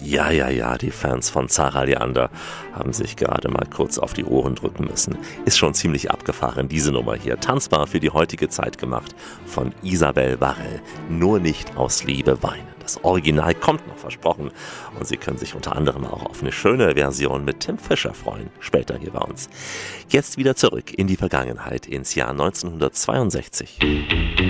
Ja, ja, ja, die Fans von Zarah Leander haben sich gerade mal kurz auf die Ohren drücken müssen. Ist schon ziemlich abgefahren, diese Nummer hier. Tanzbar für die heutige Zeit gemacht von Isabel Varell. Nur nicht aus Liebe weinen. Das Original kommt noch, versprochen. Und Sie können sich unter anderem auch auf eine schöne Version mit Tim Fischer freuen. Später hier bei uns. Jetzt wieder zurück in die Vergangenheit, ins Jahr 1962.